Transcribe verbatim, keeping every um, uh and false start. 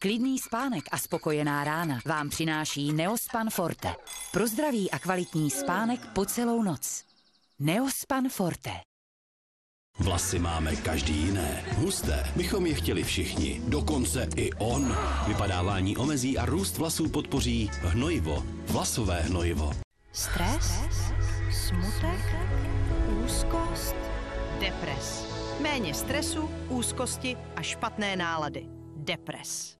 Klidný spánek a spokojená rána vám přináší Neospan Forte. Pro zdravý a kvalitní spánek po celou noc. Neospan Forte. Vlasy máme každý jiné. Husté bychom je chtěli všichni. Dokonce i on. Vypadávání omezí a růst vlasů podpoří hnojivo. Vlasové hnojivo. Stres, smutek, úzkost, depres. Méně stresu, úzkosti a špatné nálady. Depres.